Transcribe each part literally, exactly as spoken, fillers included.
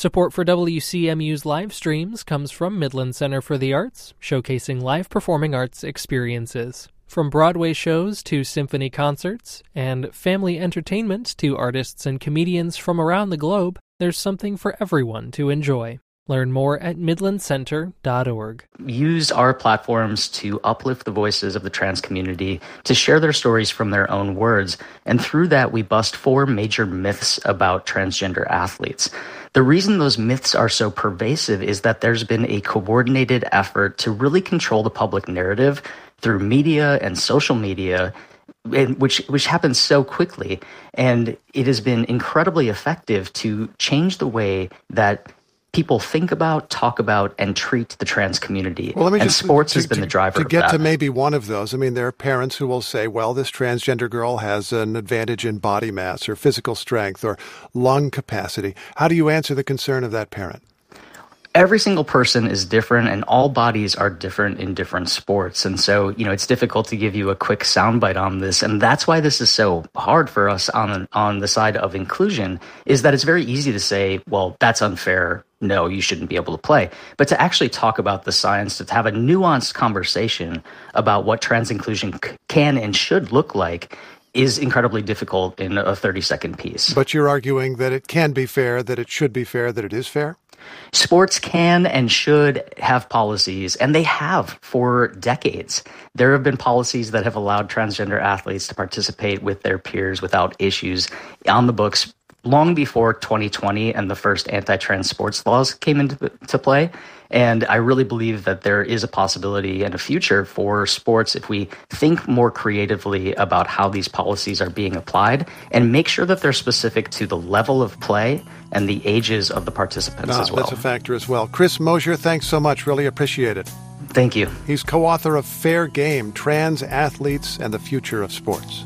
Support for W C M U's live streams comes from Midland Center for the Arts, showcasing live performing arts experiences. From Broadway shows to symphony concerts, and family entertainment to artists and comedians from around the globe, there's something for everyone to enjoy. Learn more at midland center dot org. Use our platforms to uplift the voices of the trans community, to share their stories from their own words, and through that we bust four major myths about transgender athletes. The reason those myths are so pervasive is that there's been a coordinated effort to really control the public narrative through media and social media, which which happens so quickly. And it has been incredibly effective to change the way that people think about, talk about, and treat the trans community. Well, let me and just, sports to, has been to, the driver to of get that. to maybe one of those. I mean, there are parents who will say, well, this transgender girl has an advantage in body mass or physical strength or lung capacity. How do you answer the concern of that parent? Every single person is different, and all bodies are different in different sports. And so, you know, it's difficult to give you a quick soundbite on this. And that's why this is so hard for us on, on the side of inclusion, is that it's very easy to say, well, that's unfair. No, you shouldn't be able to play. But to actually talk about the science, to have a nuanced conversation about what trans inclusion c- can and should look like is incredibly difficult in a thirty-second piece. But you're arguing that it can be fair, that it should be fair, that it is fair? Sports can and should have policies, and they have for decades. There have been policies that have allowed transgender athletes to participate with their peers without issues on the books long before twenty twenty and the first anti-trans sports laws came into to play. And I really believe that there is a possibility and a future for sports if we think more creatively about how these policies are being applied and make sure that they're specific to the level of play and the ages of the participants No, as well. That's a factor as well. Chris Mosier, thanks so much. Really appreciate it. Thank you. He's co-author of Fair Game, Trans Athletes and the Future of Sports.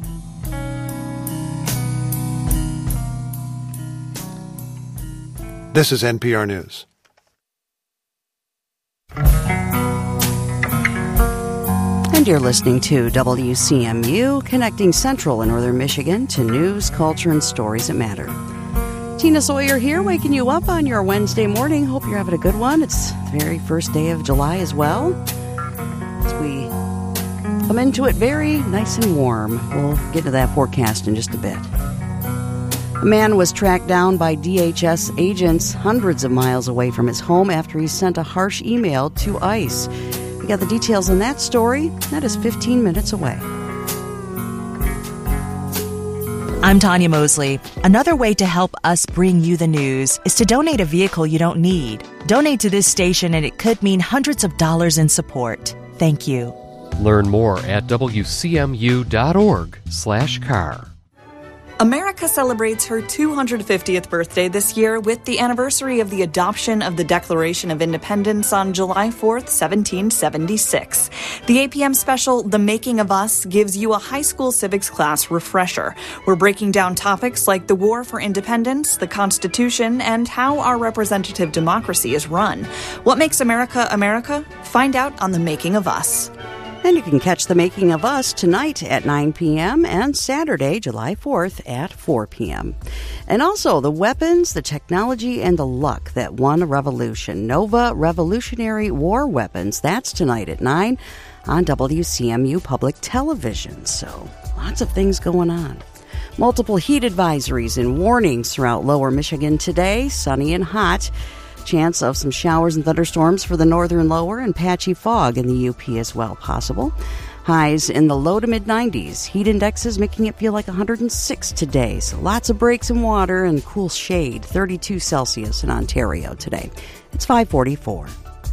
This is N P R News. And you're listening to W C M U, connecting Central and Northern Michigan to news, culture, and stories that matter. Tina Sawyer here, waking you up on your Wednesday morning. Hope you're having a good one. It's the very first day of July as well. As we come into it very nice and warm. We'll get to that forecast in just a bit. A man was tracked down by D H S agents hundreds of miles away from his home after he sent a harsh email to ICE. We got the details on that story. That is fifteen minutes away. I'm Tanya Mosley. Another way to help us bring you the news is to donate a vehicle you don't need. Donate to this station and it could mean hundreds of dollars in support. Thank you. Learn more at W C M U dot org slash car. America celebrates her two hundred fiftieth birthday this year with the anniversary of the adoption of the Declaration of Independence on July fourth, seventeen seventy-six. The eight p.m. special, The Making of Us, gives you a high school civics class refresher. We're breaking down topics like the war for independence, the Constitution, and how our representative democracy is run. What makes America America? Find out on The Making of Us. And you can catch The Making of Us tonight at nine p.m. and Saturday, July fourth at four p.m. And also the weapons, the technology, and the luck that won a revolution. Nova Revolutionary War Weapons. That's tonight at nine on W C M U Public Television. So lots of things going on. Multiple heat advisories and warnings throughout lower Michigan today. Sunny and hot. Chance of some showers and thunderstorms for the northern lower and patchy fog in the U P as well possible. Highs in the low to mid nineties. Heat indexes making it feel like one hundred six today. So lots of breaks in water and cool shade. thirty-two Celsius in Ontario today. It's five forty-four.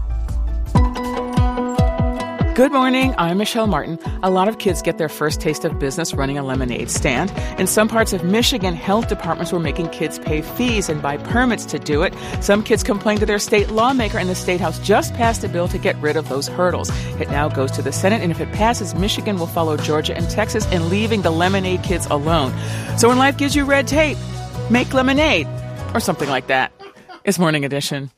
Good morning, I'm Michelle Martin. A lot of kids get their first taste of business running a lemonade stand. In some parts of Michigan, health departments were making kids pay fees and buy permits to do it. Some kids complained to their state lawmaker, and the State House just passed a bill to get rid of those hurdles. It now goes to the Senate, and if it passes, Michigan will follow Georgia and Texas in leaving the lemonade kids alone. So when life gives you red tape, make lemonade, or something like that. It's Morning Edition.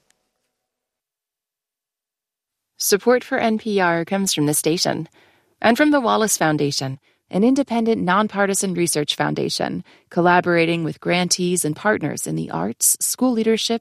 Support for N P R comes from the station and from the Wallace Foundation, an independent, nonpartisan research foundation collaborating with grantees and partners in the arts, school leadership,